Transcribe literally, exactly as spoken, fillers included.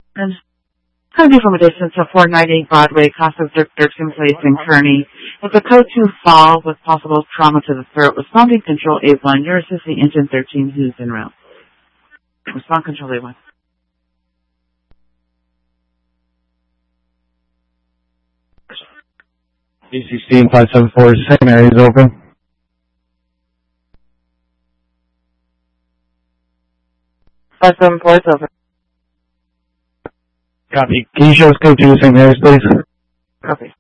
And coming from a distance of four ninety Broadway, Casa Dirk Dirksen Place in Kearney, with a code two fall with possible trauma to the throat. Responding control A one. You're assisting engine thirteen, who's en route. Respond control A one. D C C five seven four, second area is open. five seven four is over. Copy. Can you show us code two, Saint Mary's, please? Copy.